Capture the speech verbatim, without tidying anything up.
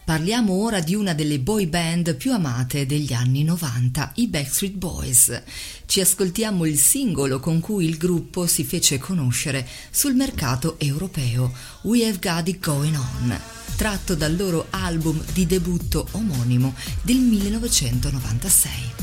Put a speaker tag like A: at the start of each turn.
A: Parliamo ora di una delle boy band più amate degli anni novanta, i Backstreet Boys. Ci ascoltiamo il singolo con cui il gruppo si fece conoscere sul mercato europeo, We Have Got It Going On, tratto dal loro album di debutto omonimo del millenovecentonovantasei.